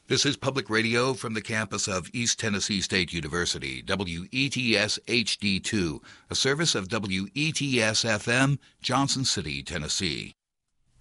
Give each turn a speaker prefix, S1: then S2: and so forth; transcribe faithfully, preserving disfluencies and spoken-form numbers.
S1: This is Public Radio from the campus of East Tennessee State University, W E T S H D two, a service of W E T S F M, Johnson City, Tennessee.